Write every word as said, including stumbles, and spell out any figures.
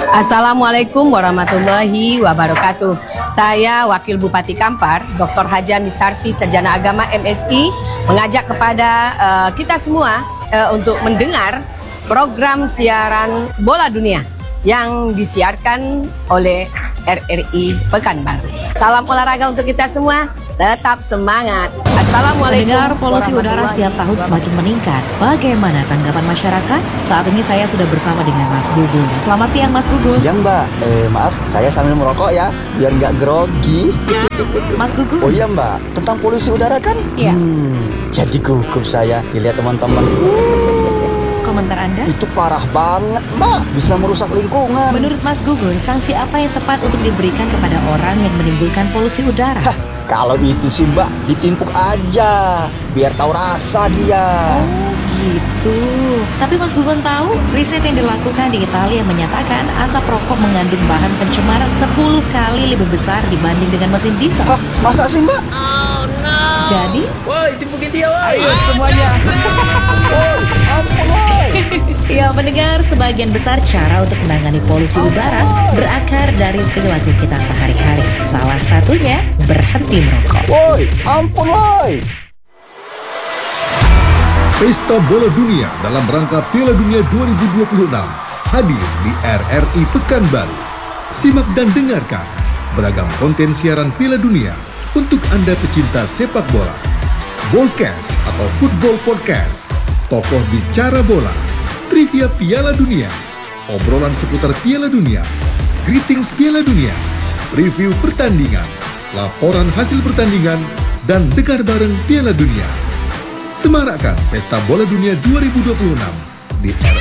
Assalamualaikum warahmatullahi wabarakatuh. Saya Wakil Bupati Kampar, Doktor Haja Misarti, Sarjana Agama M S I, mengajak kepada uh, kita semua uh, untuk mendengar program siaran Bola Dunia yang disiarkan oleh R R I Pekanbaru. Salam olahraga untuk kita semua. Tetap semangat. Assalamualaikum. Mendengar polusi udara setiap tahun semakin meningkat. Bagaimana tanggapan masyarakat? Saat ini saya sudah bersama dengan Mas Gugun. Selamat siang Mas Gugun. Siang Mbak. Eh maaf, saya sambil merokok ya, biar nggak grogi. Mas Gugun. Oh iya Mbak, tentang polusi udara kan? Iya. Hmm, jadi gugup saya dilihat teman-teman. Komentar Anda? Itu parah banget Mbak, bisa merusak lingkungan. Menurut Mas Gugun, sanksi apa yang tepat untuk diberikan kepada orang yang menimbulkan polusi udara? Hah, kalau itu sih Mbak, ditimpuk aja, biar tahu rasa dia. Oh gitu. Tapi Mas Gugun tahu, riset yang dilakukan di Italia menyatakan asap rokok mengandung bahan pencemaran sepuluh kali lebih besar dibanding dengan mesin diesel. Hah, masa sih Mbak? Oh no. Jadi, woi, timpukin dia woi. Ayo semuanya. Oh, ampun woi. ya mendengar sebagian besar cara untuk menangani polusi udara berakar dari perilaku kita sehari-hari. Salah satunya berhenti merokok. Woi, ampun woi. Pesta Bola Dunia dalam rangka Piala Dunia dua ribu dua puluh enam hadir di R R I Pekanbaru. Simak dan dengarkan beragam konten siaran Piala Dunia untuk Anda pecinta sepak bola. Bolcast atau Football Podcast, tokoh bicara bola, trivia Piala Dunia, obrolan seputar Piala Dunia, greetings Piala Dunia, review pertandingan, laporan hasil pertandingan, dan dengar bareng Piala Dunia. Semarakkan Pesta Bola Dunia dua ribu dua puluh enam di R